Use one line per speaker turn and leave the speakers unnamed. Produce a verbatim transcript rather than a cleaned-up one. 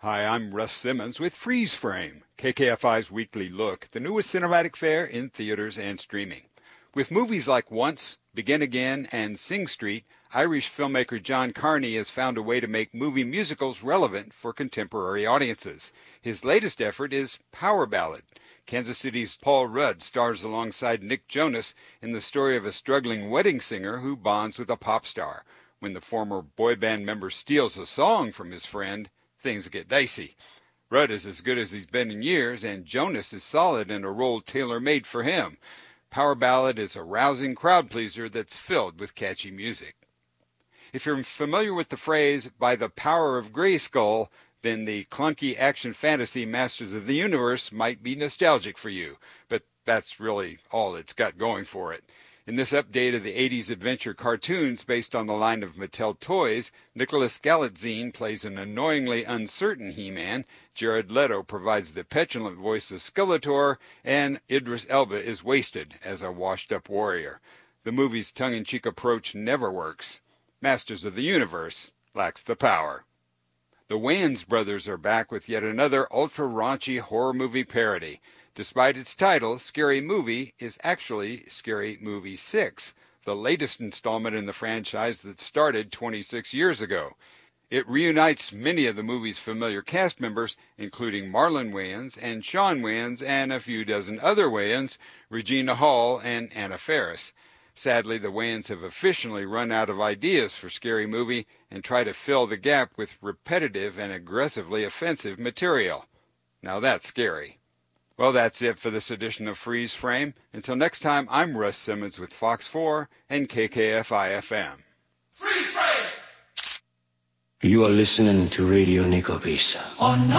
Hi, I'm Russ Simmons with Freeze Frame, K K F I's weekly look, the newest cinematic fare in theaters and streaming. With movies like Once, Begin Again, and Sing Street, Irish filmmaker John Carney has found a way to make movie musicals relevant for contemporary audiences. His latest effort is Power Ballad. Kansas City's Paul Rudd stars alongside Nick Jonas in the story of a struggling wedding singer who bonds with a pop star. When the former boy band member steals a song from his friend, things get dicey. Rudd is as good as he's been in years, and Jonas is solid in a role tailor-made for him. Power Ballad is a rousing crowd pleaser that's filled with catchy music. If you're familiar with the phrase, by the power of Grayskull, then the clunky action fantasy Masters of the Universe might be nostalgic for you, but that's really all it's got going for it. In this update of the eighties adventure cartoons based on the line of Mattel toys, Nicholas Galitzine plays an annoyingly uncertain He-Man, Jared Leto provides the petulant voice of Skeletor, and Idris Elba is wasted as a washed-up warrior. The movie's tongue-in-cheek approach never works. Masters of the Universe lacks the power. The Wayans brothers are back with yet another ultra-raunchy horror movie parody. Despite its title, Scary Movie is actually Scary Movie six, the latest installment in the franchise that started twenty-six years ago. It reunites many of the movie's familiar cast members, including Marlon Wayans and Sean Wayans and a few dozen other Wayans, Regina Hall and Anna Faris. Sadly, the Wayans have officially run out of ideas for Scary Movie and try to fill the gap with repetitive and aggressively offensive material. Now that's scary. Well, that's it for this edition of Freeze Frame. Until next time, I'm Russ Simmons with Fox four and K K F I F M.
Freeze Frame! You are listening to Radio Nicopisa. On